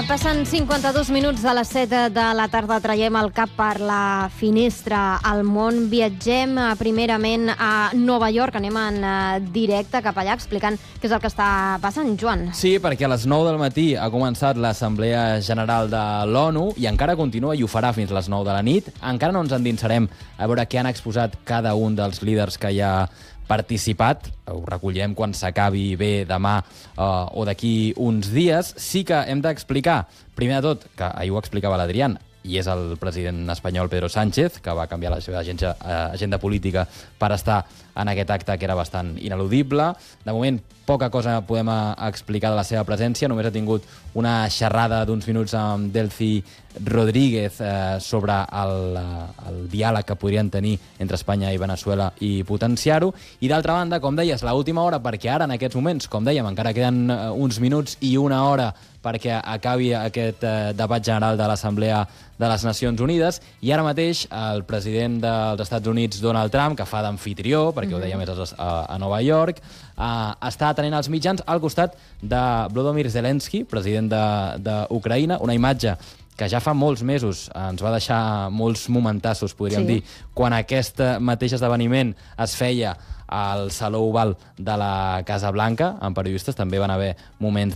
passen 52 minuts de les 7 de la tarda, traiem el cap per la finestra al món. Viatgem primerament a Nova York, anem en directe cap allà explicant què és el que està passant, Joan. Sí, perquè a les 9 del matí ha començat l'Assemblea General de l'ONU i encara continua i ho farà fins a les 9 de la nit. Encara no ens endinsarem a veure què han exposat cada un dels líders que hi ha participat. Ho recollirem quan s'acabi bé demà o d'aquí uns dies. Sí que hem d'explicar, primer de tot, que ahir ho explicava l'Adrián, i és el president espanyol Pedro Sánchez, que va canviar la seva agenda política per estar en aquest acte que era bastant ineludible. De moment, poca cosa podem explicar de la seva presència. Només ha tingut una xerrada d'uns minuts amb Delcy Rodríguez sobre el diàleg que podrien tenir entre Espanya i Veneçuela i potenciar-ho. I d'altra banda, com deies, l'última hora, perquè ara, en aquests moments, com dèiem, encara queden uns minuts i una hora perquè acabi aquest debat general de l'Assemblea de les Nacions Unides, i ara mateix el president dels Estats Units, Donald Trump, que fa d'amfitrió, perquè ho dèiem, és a Nova York, està atenent els mitjans al costat de Volodymyr Zelensky, president d'Ucraïna, una imatge que ja fa molts mesos ens va deixar molts momentassos, podríem dir, quan aquest mateix esdeveniment es feia al Saló Oval de la Casa Blanca, amb periodistes, també van haver moments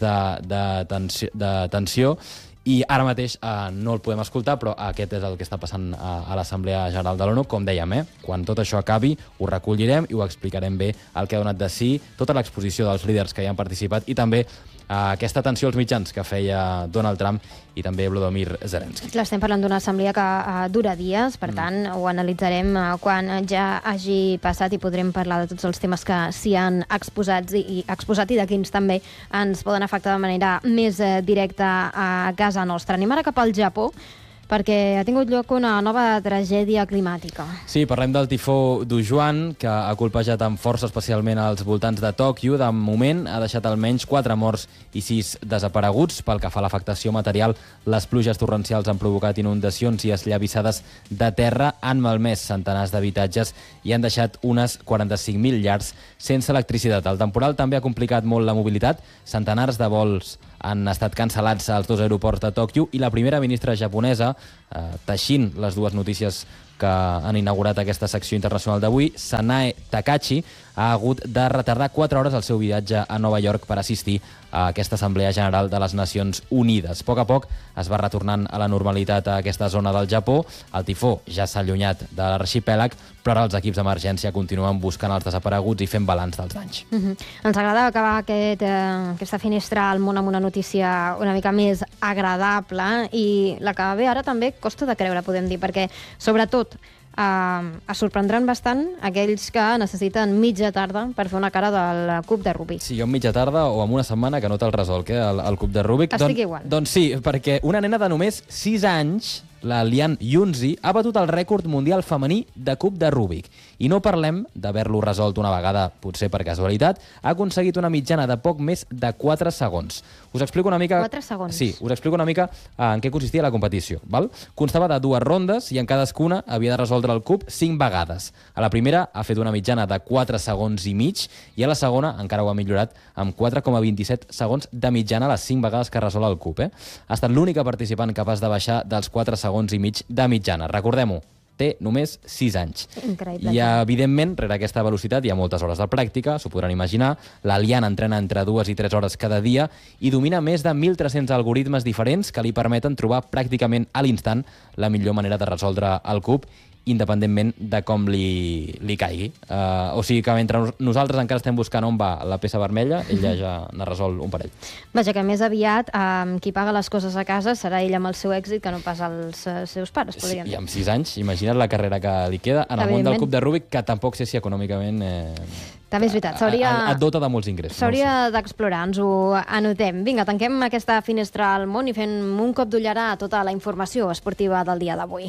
de tensió, i ara mateix no el podem escoltar, però aquest és el que està passant a l'Assemblea General de l'ONU. Com dèiem, quan tot això acabi, ho recollirem i ho explicarem bé el que ha donat de si, tota l'exposició dels líders que hi han participat i també aquesta atenció als mitjans que feia Donald Trump i també Volodymyr Zelensky. Clar, estem parlant d'una assemblea que dura dies, per tant, ho analitzarem quan ja hagi passat i podrem parlar de tots els temes que s'hi han exposat i de quins també ens poden afectar de manera més directa a casa nostra. Anem ara cap al Japó, perquè ha tingut lloc una nova tragèdia climàtica. Sí, parlem del tifó Dujuan, que ha colpejat amb força especialment als voltants de Tòquio. De moment ha deixat almenys 4 morts i 6 desapareguts. Pel que fa a l'afectació material, les pluges torrencials han provocat inundacions i esllavissades de terra, han malmès centenars d'habitatges i han deixat unes 45.000 llars sense electricitat. El temporal també ha complicat molt la mobilitat. Centenars de vols han estat cancel·lats als 2 aeroports de Tòquio i la primera ministra japonesa, teixint les dues notícies que han inaugurat aquesta secció internacional d'avui, Sanae Takahashi, ha hagut de retardar 4 hores el seu viatge a Nova York per assistir a aquesta Assemblea General de les Nacions Unides. A poc es va retornant a la normalitat a aquesta zona del Japó. El tifó ja s'ha allunyat de l'arxipèlag, però ara els equips d'emergència continuen buscant els desapareguts i fent balanç dels danys. Ens agrada acabar aquesta finestra al món amb una notícia una mica més agradable, i la que ve ara també costa de creure, podem dir, perquè sobretot es sorprendran bastant aquells que necessiten mitja tarda per fer una cara del cub de Rubik. Sí, jo en mitja tarda o en una setmana que no te'l resolc, el cub de Rubik. Estic igual. Doncs sí, perquè una nena de només 6 anys, la Lian Yunzi, ha batut el rècord mundial femení de cub de Rubik. I no parlem d'haver-lo resolt una vegada, potser per casualitat, ha aconseguit una mitjana de poc més de 4 segons. Us explico una mica... 4 segons? Sí, us explico una mica en què consistia la competició. Val? Constava de 2 rondes i en cadascuna havia de resoldre el cub 5 vegades. A la primera ha fet una mitjana de 4 segons i mig i a la segona encara ho ha millorat amb 4,27 segons de mitjana les 5 vegades que ha resolt el cub. Ha estat l'única participant capaç de baixar dels 4 segons i mig de mitjana. Recordem-ho, té només 6 anys. Increïble. I, evidentment, rere aquesta velocitat hi ha moltes hores de pràctica, s'ho podran imaginar. La Lian entrena entre 2 i 3 hores cada dia i domina més de 1.300 algoritmes diferents que li permeten trobar pràcticament a l'instant la millor manera de resoldre el cub, independentment de com li caigui. O sigui que mentre nosaltres encara estem buscant on va la peça vermella, ella ja n'ha resolt un parell. Vaja, que més aviat qui paga les coses a casa serà ell amb el seu èxit que no pas els seus pares, podríem dir. I amb 6 anys, imagina't la carrera que li queda en el món del cub de Rubik, que tampoc sé si econòmicament... També és veritat, et dota de molts ingressos. S'hauria d'explorar, ens ho anotem. Vinga, tanquem aquesta finestra al món i fem un cop d'ullara a tota la informació esportiva del dia d'avui.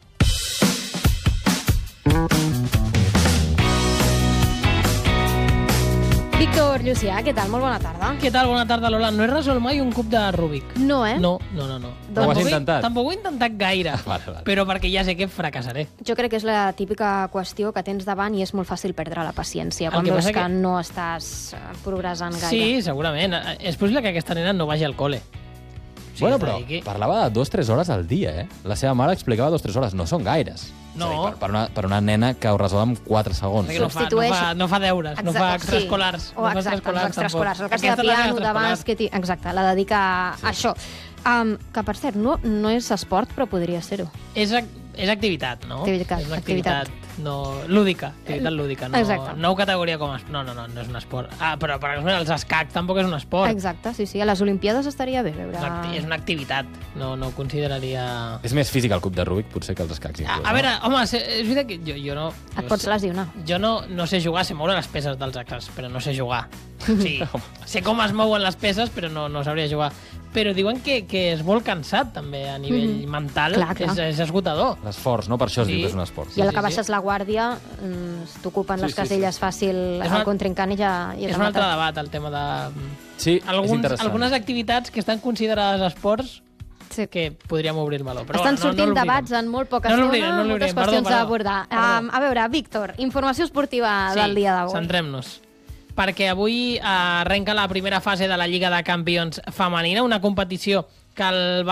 Víctor Llucià, què tal? Molt bona tarda. Què tal? Bona tarda, Lola. No he resolt mai un cub de Rubik. No, No. Però ho has intentat? Tampoc ho he intentat gaire, Vale. però perquè ja sé que fracassaré. Jo crec que és la típica qüestió que tens davant i és molt fàcil perdre la paciència quan que veus passa que no estàs progressant gaire. Sí, segurament. És possible que aquesta nena no vagi al col·le. O Bueno, es però dediqui. parlava de 2-3 hores al dia, eh? La seva mare explicava 2-3 hores. No són gaires. No. És a dir, per una nena que ho resol en 4 segons. Perquè no fa deures, no fa extraescolars. Sí. O exacte, els extraescolars. El classe de Aquesta és la piano, de extraescolar. bàsquet... Exacte, la dedica a això. Que, per cert, no és esport, però podria ser-ho. És activitat, no? Activitat, És una activitat lúdica, activitat lúdica. No, Exacte. no ho categoria com a esport. No és un esport. Però, per exemple, els escacs tampoc és un esport. Exacte, sí. A les Olimpiades estaria bé veure... És una activitat. No ho consideraria... És més físic el cub de Rubik, potser, que els escacs. Inclús, A veure, home, és veritat que jo no... Et pots lesionar. Jo no sé jugar, sé moure les peces dels escacs, però no sé jugar. Sí, sé com es mouen les peces, però no sabria jugar. Però diuen que és molt cansat, també, a nivell mental. Clar. És esgotador. L'esforç, no? Per això es diu que és un esport. I a la que baixes la guàrdia, t'ocupen les caselles fàcil al contrincant i ja és un altre debat, el tema de... Sí, és interessant. Algunes activitats que estan considerades esports que podríem obrir-me-lo. Estan sortint debats en molt poca estona, moltes qüestions a abordar. A veure, Víctor, informació esportiva del dia d'avui. Centrem-nos. Perquè avui arrenca la primera fase de la Lliga de Campions femenina, una competició en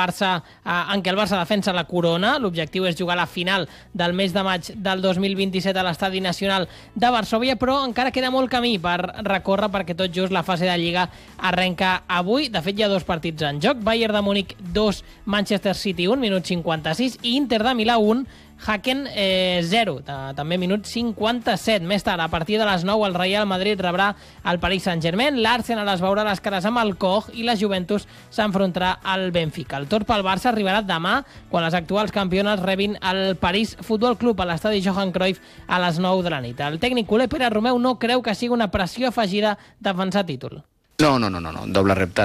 què el Barça defensa la corona. L'objectiu és jugar a la final del mes de maig del 2027 a l'Estadi Nacional de Varsòvia, però encara queda molt camí per recórrer perquè tot just la fase de Lliga arrenca avui. De fet, hi ha 2 partits en joc. Bayern de Múnich 2, Manchester City 1, minut 56, i Inter de Milà 1, Haken 0, també minut 57. Més tard, a partir de les 9, el Real Madrid rebrà el Paris Saint-Germain, l'Arsenal es veurà les cares amb el Koch i la Juventus s'enfrontarà al Benfica. El torn pel Barça arribarà demà, quan les actuals campiones rebin el París Futbol Club a l'estadi Johan Cruyff a les 9 de la nit. El tècnic culer Pere Romeu no creu que sigui una pressió afegida defensar títol. No. Doble repte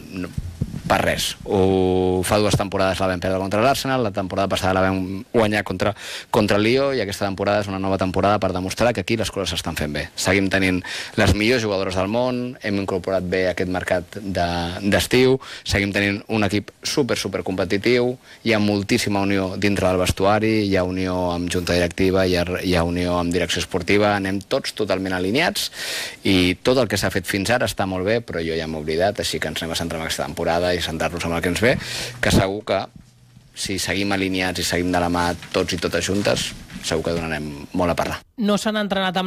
per res. Ho fa 2 temporades la vam perdre contra l'Arsenal, la temporada passada la vam guanyar contra el Lió, i aquesta temporada és una nova temporada per demostrar que aquí les coses s'estan fent bé. Seguim tenint les millors jugadores del món, hem incorporat bé aquest mercat d'estiu, seguim tenint un equip super competitiu, hi ha moltíssima unió dintre del vestuari, hi ha unió amb junta directiva, hi ha unió amb direcció esportiva, anem tots totalment alineats, i tot el que s'ha fet fins ara està molt bé, però jo ja m'he oblidat, així que ens anem a centrar en aquesta temporada i centrar-nos amb el que ens ve, que segur que si seguim alineats i seguim de la mà tots i totes juntes, segur que donarem molt a parlar. No s'han entrenat amb